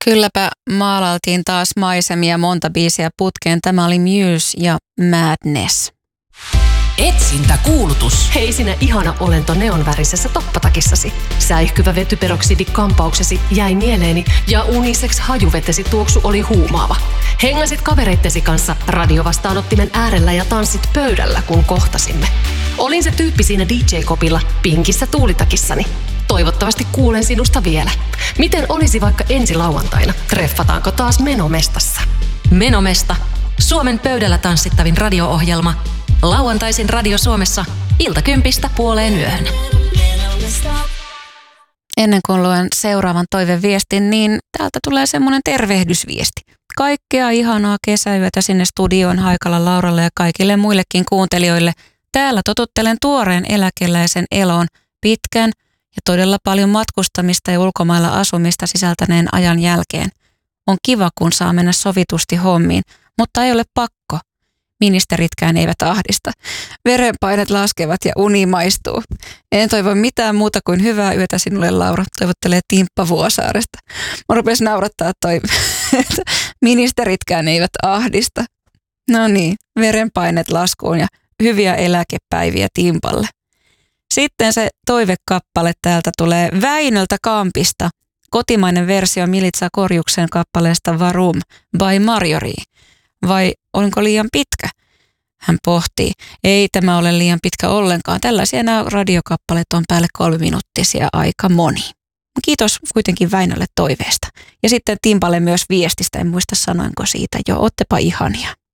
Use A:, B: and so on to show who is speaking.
A: Kylläpä maalailtiin taas maisemia monta biisiä putkeen. Tämä oli Muse ja Madness.
B: Etsintäkuulutus.
C: Hei sinä ihana olento neonvärisessä toppatakissasi. Säihkyvä vetyperoksidi-kampauksesi jäi mieleeni ja unisex hajuvetesi tuoksu oli huumaava. Hengasit kavereittesi kanssa radiovastaanottimen äärellä ja tanssit pöydällä, kun kohtasimme. Olin se tyyppi siinä DJ-kopilla pinkissä tuulitakissani. Toivottavasti kuulen sinusta vielä. Miten olisi vaikka ensi lauantaina? Treffataanko taas Menomestassa?
B: Menomesta. Suomen pöydällä tanssittavin radio-ohjelma. Lauantaisin Radio Suomessa 10:00–12:00.
A: Ennen kuin luen seuraavan toiveviestin, niin täältä tulee semmoinen tervehdysviesti. Kaikkea ihanaa kesäyötä sinne studioon Haikalan Lauralle ja kaikille muillekin kuuntelijoille. Täällä totuttelen tuoreen eläkeläisen eloon pitkän ja todella paljon matkustamista ja ulkomailla asumista sisältäneen ajan jälkeen. On kiva, kun saa mennä sovitusti hommiin, mutta ei ole pakko. Ministeritkään eivät ahdista. Verenpainet laskevat ja uni maistuu. En toivo mitään muuta kuin hyvää yötä sinulle, Laura, toivottelee Timppa Vuosaaresta. Mä rupesin naurattaa toi, että ministeritkään eivät ahdista. No niin, verenpainet laskuun ja hyviä eläkepäiviä Timpalle. Sitten se toivekappale täältä tulee Väinöltä Kampista. Kotimainen versio Militsa Korjuksen kappaleesta Varum by Marjorie. Vai olinko liian pitkä? Hän pohtii. Ei tämä ole liian pitkä ollenkaan. Tällaisia nämä radiokappaleet on päälle 3-minuuttisia aika moni. Kiitos kuitenkin Väinölle toiveesta. Ja sitten Timpalle myös viestistä. En muista sanoinko siitä jo. Oottepa ihania.